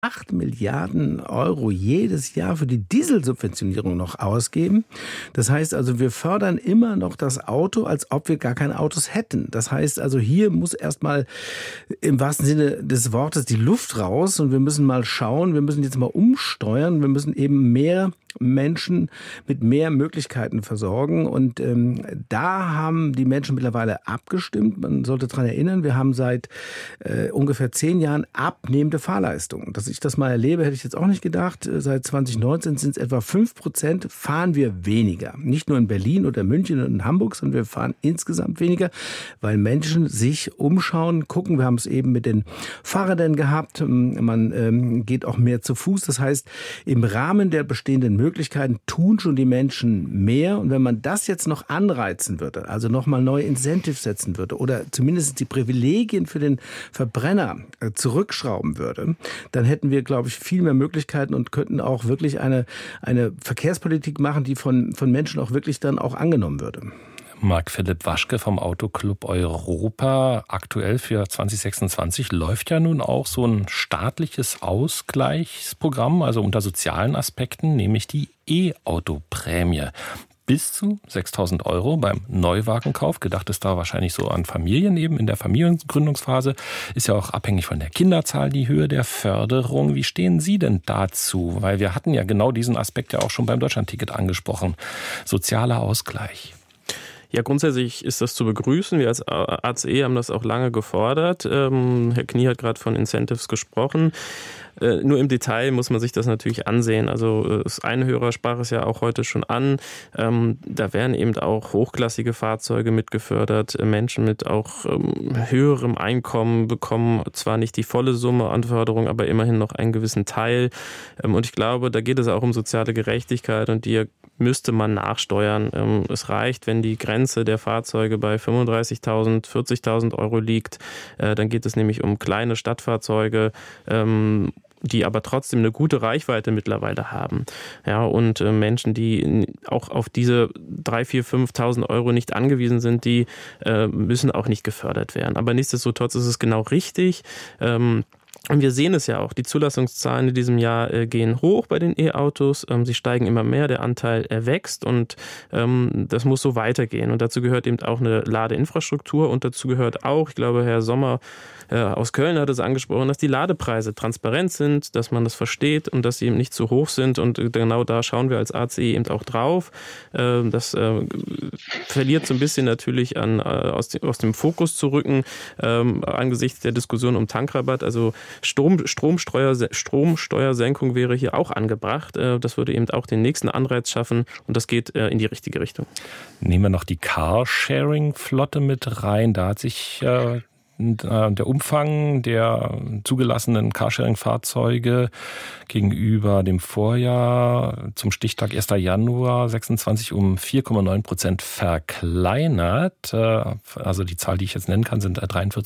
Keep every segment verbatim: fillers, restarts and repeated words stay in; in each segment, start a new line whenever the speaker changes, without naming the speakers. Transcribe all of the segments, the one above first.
acht Milliarden Euro jedes Jahr für die Dieselsubventionierung noch ausgeben. Das heißt also, wir fördern immer noch das Auto, als ob wir gar keine Autos hätten. Das heißt also, hier muss erstmal im wahrsten Sinne des Wortes die Luft raus und wir müssen mal schauen, wir müssen jetzt mal umsteuern, wir müssen eben mehr Menschen mit mehr Möglichkeiten versorgen. Und ähm, da haben die Menschen mittlerweile abgestimmt. Man sollte daran erinnern, wir haben seit äh, ungefähr zehn Jahren abnehmende Fahrleistungen. Dass ich das mal erlebe, hätte ich jetzt auch nicht gedacht. Seit zwanzig neunzehn sind es etwa fünf Prozent, fahren wir weniger. Nicht nur in Berlin oder München und in Hamburg, sondern wir fahren insgesamt weniger, weil Menschen sich umschauen, gucken. Wir haben es eben mit den Fahrrädern gehabt. Man ähm, geht auch mehr zu Fuß. Das heißt, im Rahmen der bestehenden Möglichkeiten tun schon die Menschen mehr. Und wenn man das jetzt noch anreizen würde, also nochmal neue Incentives setzen würde oder zumindest die Privilegien für den Verbrenner zurückschrauben würde, dann hätten wir, glaube ich, viel mehr Möglichkeiten und könnten auch wirklich eine, eine Verkehrspolitik machen, die von, von Menschen auch wirklich dann auch angenommen würde.
Marc-Philipp Waschke vom Autoclub Europa. Aktuell für zwanzig sechsundzwanzig läuft ja nun auch so ein staatliches Ausgleichsprogramm, also unter sozialen Aspekten, nämlich die E-Auto-Prämie. Bis zu sechstausend Euro beim Neuwagenkauf. Gedacht ist da wahrscheinlich so an Familien eben in der Familiengründungsphase. Ist ja auch abhängig von der Kinderzahl die Höhe der Förderung. Wie stehen Sie denn dazu? Weil wir hatten ja genau diesen Aspekt ja auch schon beim Deutschlandticket angesprochen. Sozialer Ausgleich.
Ja, grundsätzlich ist das zu begrüßen. Wir als A C E haben das auch lange gefordert. Ähm, Herr Knie hat gerade von Incentives gesprochen. Äh, nur im Detail muss man sich das natürlich ansehen. Also das eine Hörer sprach es ja auch heute schon an. Ähm, da werden eben auch hochklassige Fahrzeuge mitgefördert. Menschen mit auch ähm, höherem Einkommen bekommen zwar nicht die volle Summe an Förderung, aber immerhin noch einen gewissen Teil. Ähm, und ich glaube, da geht es auch um soziale Gerechtigkeit und die müsste man nachsteuern. Ähm, es reicht, wenn die Grenze der Fahrzeuge bei fünfunddreißigtausend, vierzigtausend Euro liegt. Äh, dann geht es nämlich um kleine Stadtfahrzeuge, ähm, die aber trotzdem eine gute Reichweite mittlerweile haben. Ja, und äh, Menschen, die auch auf diese dreitausend, viertausend, fünftausend Euro nicht angewiesen sind, die äh, müssen auch nicht gefördert werden. Aber nichtsdestotrotz ist es genau richtig. Ähm, Und wir sehen es ja auch, die Zulassungszahlen in diesem Jahr äh, gehen hoch bei den E-Autos. Ähm, sie steigen immer mehr, der Anteil äh, wächst und ähm, das muss so weitergehen. Und dazu gehört eben auch eine Ladeinfrastruktur und dazu gehört auch, ich glaube, Herr Sommer äh, aus Köln hat es angesprochen, dass die Ladepreise transparent sind, dass man das versteht und dass sie eben nicht zu hoch sind. Und genau da schauen wir als A C E eben auch drauf. Äh, das äh, verliert so ein bisschen natürlich an, äh, aus, dem, aus dem Fokus zu rücken äh, angesichts der Diskussion um Tankrabatt. Also Strom, Stromsteuer, Stromsteuersenkung wäre hier auch angebracht. Das würde eben auch den nächsten Anreiz schaffen und das geht in die richtige Richtung.
Nehmen wir noch die Carsharing-Flotte mit rein. Da hat sich äh, der Umfang der zugelassenen Carsharing-Fahrzeuge gegenüber dem Vorjahr zum Stichtag erster Januar sechsundzwanzig um vier Komma neun Prozent verkleinert. Also die Zahl, die ich jetzt nennen kann, sind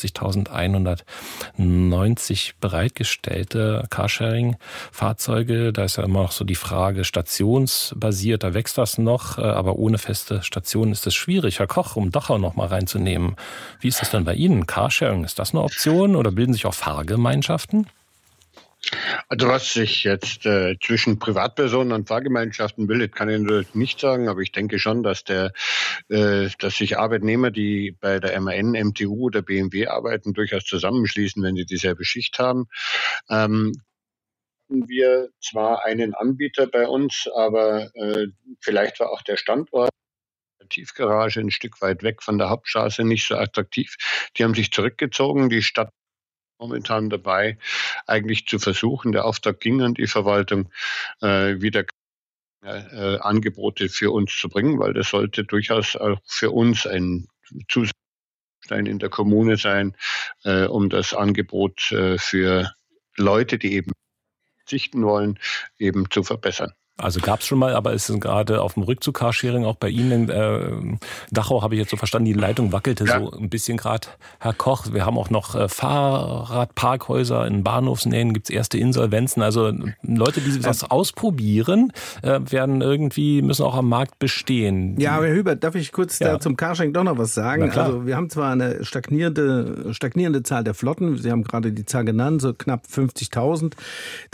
dreiundvierzigtausendeinhundertneunzig bereitgestellte Carsharing-Fahrzeuge. Da ist ja immer noch so die Frage, stationsbasiert, da wächst das noch, aber ohne feste Station ist es schwierig. Herr Koch, um Dachau noch mal reinzunehmen. Wie ist das denn bei Ihnen? Carsharing, ist das eine Option oder bilden sich auch Fahrgemeinschaften?
Also was sich jetzt äh, zwischen Privatpersonen und Fahrgemeinschaften bildet, kann ich natürlich nicht sagen, aber ich denke schon, dass der, äh, dass sich Arbeitnehmer, die bei der M A N, M T U oder B M W arbeiten, durchaus zusammenschließen, wenn sie dieselbe Schicht haben. Ähm, wir zwar einen Anbieter bei uns, aber äh, vielleicht war auch der Standort Tiefgarage ein Stück weit weg von der Hauptstraße nicht so attraktiv. Die haben sich zurückgezogen. Die Stadt momentan dabei, eigentlich zu versuchen. Der Auftrag ging an die Verwaltung, äh, wieder äh, Angebote für uns zu bringen, weil das sollte durchaus auch für uns ein Zusatzstein in der Kommune sein, äh, um das Angebot äh, für Leute, die eben verzichten wollen, eben zu verbessern.
Also gab es schon mal, aber ist es gerade auf dem Rückzug Carsharing auch bei Ihnen in äh, Dachau, habe ich jetzt so verstanden, die Leitung wackelte ja. so ein bisschen gerade. Herr Koch, wir haben auch noch äh, Fahrradparkhäuser in Bahnhofsnähen, gibt es erste Insolvenzen. Also Leute, die das ja. ausprobieren, äh, werden irgendwie, müssen auch am Markt bestehen.
Ja, Herr Hübert, darf ich kurz ja. da zum Carsharing doch noch was sagen? Also wir haben zwar eine stagnierende, stagnierende Zahl der Flotten, Sie haben gerade die Zahl genannt, so knapp fünfzigtausend.